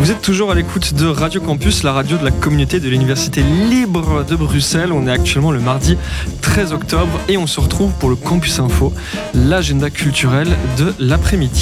Vous êtes toujours à l'écoute de Radio Campus, la radio de la communauté de l'Université libre de Bruxelles. On est actuellement le mardi 13 octobre et on se retrouve pour le Campus Info, l'agenda culturel de l'après-midi.